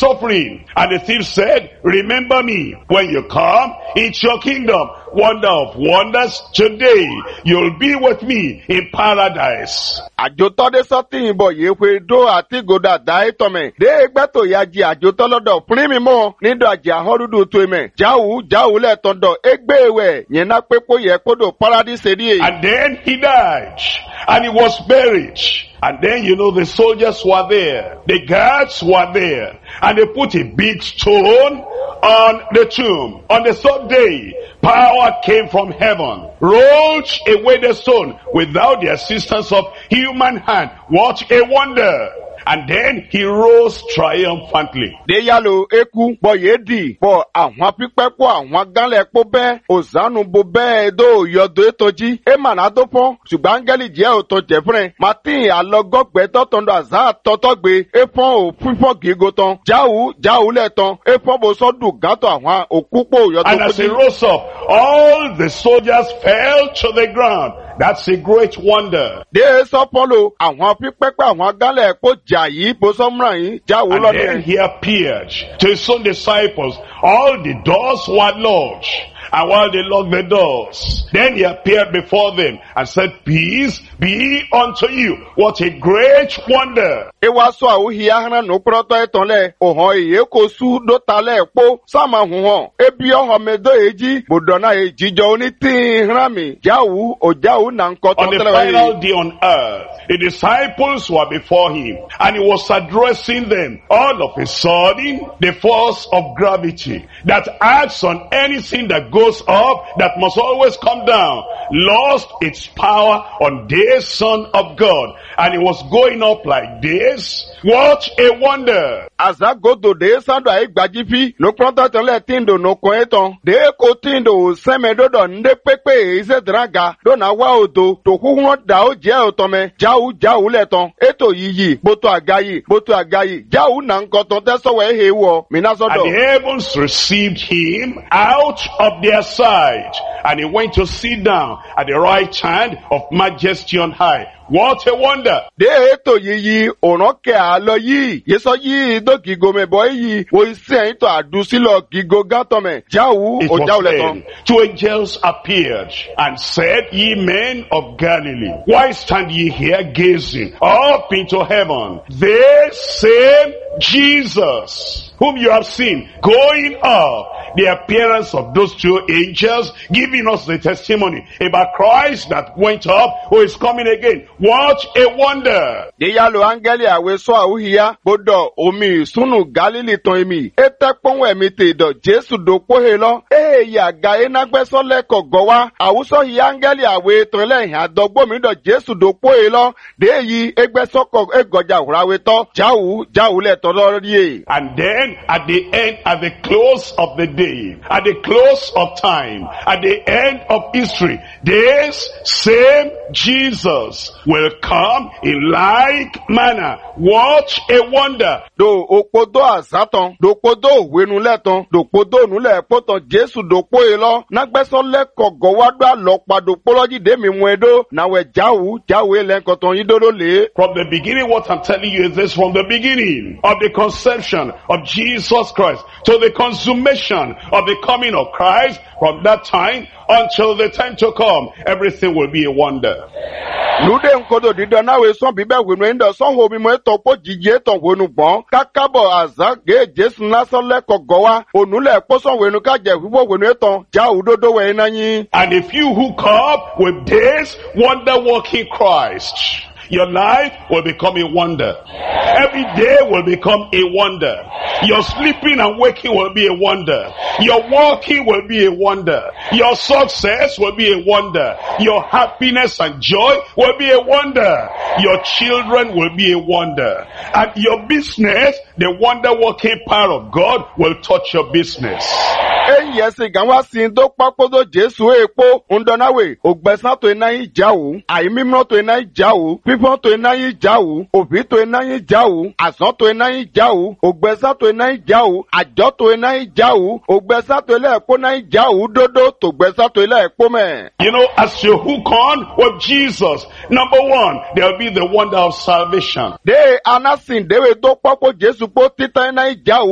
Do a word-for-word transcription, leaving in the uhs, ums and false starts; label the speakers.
Speaker 1: suffering. And the thief said, remember me when you come into your kingdom. Wonder of wonders, today you'll be with me in paradise.
Speaker 2: Àjòtọ́dé sọ́tì ìbọ̀ yìí pé dó àti gòdà dá ìtọ̀mẹ̀. Dé gbẹ́tò ya jí àjòtọ́ lọ́dọ̀ fún mi mọ́ nídọ̀ àjẹ́ àhọ́dúdú tó ẹ̀mẹ̀. Jáwù jáwù lẹ́tọ̀ndọ̀ égbé ewẹ̀ yẹn ná pé kó yẹ kó dò paradise rí.
Speaker 1: And then he died and he was buried. And then, you know, the soldiers were there. The guards were there. And they put a big stone on the tomb. On the third day, power came from heaven, rolled away the stone without the assistance of human hand. What a wonder! And then he rose triumphantly.
Speaker 2: De yalo eku bo yedi bo àwọn pípẹ́ po àwọn ganle po be ozanu bo be do yodo etoji e manado pon ṣùgbọ́n angeli je o to je fren Martin alogogbe to tondo aza totogbe e pon o fifo gigo ton jawu jawu le ton e pon bo so du gato àwọn okupo yodo.
Speaker 1: And as he rose up, all the soldiers fell to the ground. That's a great wonder.
Speaker 2: De so polo àwọn pípẹ́ pe àwọn ganle po jayi bo so mran yin jawu
Speaker 1: And
Speaker 2: lo
Speaker 1: then
Speaker 2: ni.
Speaker 1: he appeared to his own disciples. All the doors were locked. And while they locked the doors, then he appeared before them and said, peace be unto you. What a great wonder.
Speaker 2: E wa so awu hi ahana no proto eton le ohon iye ko su do ta le po sama huhon e bi ohon medo eji bodona eji jo oni tin rami jawu o jawu na nko
Speaker 1: On
Speaker 2: to
Speaker 1: the
Speaker 2: tele
Speaker 1: final day on earth, the disciples were before him and he was addressing them. All of a sudden, the force of gravity that acts on anything that goes up, that must always come down, lost its power on this Son of God. And it was going up like this. What a wonder!
Speaker 2: aza godo de sando ai gbajifi no proto ton le tindo no ko eton de ko tindo seme do do nde pepe ise draga do na wa odo to huhun da o je otome jawu jawu le ton eto yiyi boto agayi boto agayi jawu na nko ton te so we hewo mina so
Speaker 1: And
Speaker 2: do.
Speaker 1: the heavens received him out of their sight. And he went to sit down at the right hand of majesty on high. What a wonder!
Speaker 2: De eto yiyi oran ke alo yi yeso yi do gigo me boy yi wo ise to adusi lo gigo gatome jawu
Speaker 1: It
Speaker 2: o jawu
Speaker 1: was
Speaker 2: le ton.
Speaker 1: then two angels appeared and said, Ye men of Galilee, why stand ye here gazing up into heaven? This same Jesus, whom you have seen going up, the appearance of those two angels giving us the testimony about Christ that went up, who is coming again. What a wonder!
Speaker 2: De yalo angeli awe so awuhiya bodo omi sunu Galili ton emi ete ponwe mi te do Jesu do pohe lo e ya ga enagbe so le ko gowa awuso hi angeli awe ton le hin adogbo mi do Jesu do pohe lo de yi egbe so ko egoja hurawe to jawu jawu le to lo ri.
Speaker 1: And then at the end, at the close of the day, at the close of time, at the end of history, this same Jesus will come in like manner. What a wonder!
Speaker 2: Do opodo azaton do podo wenu leton do podo nu le poton Jesu do pohe lo nagbe so le ko gowa do lo pado poloji de mi mwedo na we jawu jawu ele koton yidodo le.
Speaker 1: From the beginning, what I'm telling you is this: from the beginning of the conception of Jesus Christ to the consummation of the coming of Christ, from that time until the time to come, everything will be a wonder.
Speaker 2: Lude nkodo dido na we son bibe wenu endo son ho mi mo to po jije ton wonu gbon kakabo aza ge Jesu na so le ko gowa onule po son wenu ka je wiwo wenu eton ja udodo we na yin.
Speaker 1: And if you hook up with this wonder-working Christ, your life will become a wonder. Every day will become a wonder. Your sleeping and waking will be a wonder. Your walking will be a wonder. Your success will be a wonder. Your happiness and joy will be a wonder. Your children will be a wonder. And your business, the wonder-working power of God will touch your business.
Speaker 2: Eyi ese gan wa sin do papodo Jesu epo ndonawe ogbesan to ina yin jawu aimimro to ina yin jawu pipon to ina yin jawu obi to ina yin jawu asan to ina yin jawu ogbesan to ina yin jawu ajo to ina yin jawu ogbesan to ile epo na yin jawu dodo to gbesan to ile epo me.
Speaker 1: You know, as you hook on with Jesus, number one, there will be the wonder of salvation.
Speaker 2: De anasin dewe do papo Jesu po titan ina yin jawu